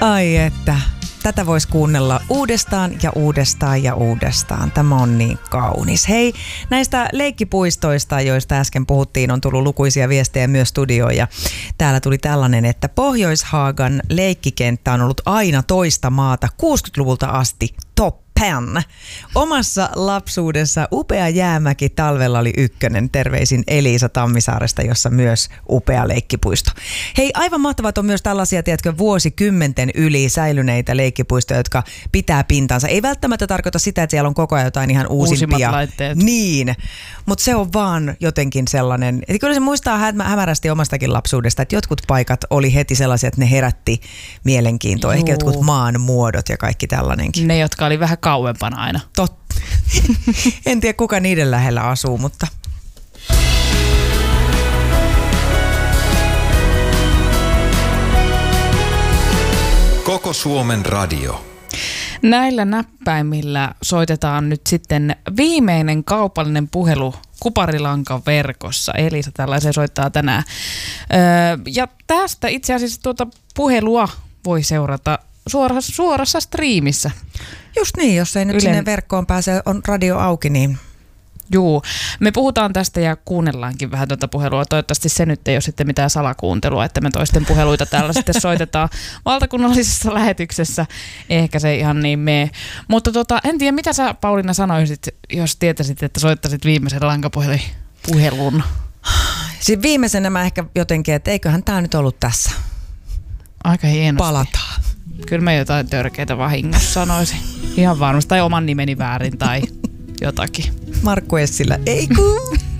Ai että, tätä voisi kuunnella uudestaan ja uudestaan ja uudestaan. Tämä on niin kaunis. Hei, näistä leikkipuistoista, joista äsken puhuttiin, on tullut lukuisia viestejä myös studioon. Ja täällä tuli tällainen, että Pohjois-Haagan leikkikenttä on ollut aina toista maata 60-luvulta asti top 10. Omassa lapsuudessa upea jäämäki talvella oli ykkönen. Terveisin Eliisa Tammisaaresta, jossa myös upea leikkipuisto. Hei, aivan mahtavat on myös tällaisia, tiedätkö, vuosikymmenten yli säilyneitä leikkipuistoja, jotka pitää pintansa. Ei välttämättä tarkoita sitä, että siellä on koko ajan jotain ihan uusimpia. Uusimmat laitteet. Niin, mutta se on vaan jotenkin sellainen, että kyllä se muistaa hämärästi omastakin lapsuudesta, että jotkut paikat oli heti sellaisia, että ne herätti mielenkiintoa. Ehkä jotkut maan muodot ja kaikki tällainenkin. Ne, jotka oli vähän kauempana aina. Totta. En tiedä, kuka niiden lähellä asuu, mutta... Koko Suomen radio. Näillä näppäimillä soitetaan nyt sitten viimeinen kaupallinen puhelu Kuparilankan verkossa. Elisa tällaisen soittaa tänään. Ja tästä itse asiassa tuota puhelua voi seurata suorassa striimissä. Just niin, jos ei nyt sinne verkkoon pääse, on radio auki, niin... Juu, me puhutaan tästä ja kuunnellaankin vähän tuota puhelua. Toivottavasti se nyt ei ole sitten mitään salakuuntelua, että me toisten puheluita täällä sitten soitetaan valtakunnallisessa lähetyksessä. Ehkä se ihan niin mene. Mutta en tiedä, mitä sä, Pauliina, sanoisit, jos tietäisit, että soittaisit viimeisen lankapuhelun? Siis viimeisenä mä ehkä jotenkin, että eiköhän tää nyt ollut tässä. Aika hienosti. Palataan. Kyllä mä jotain törkeitä vahingossa sanoisin. Ihan varmasti. Tai oman nimeni väärin tai jotakin. Markku Essilä. Ei kun...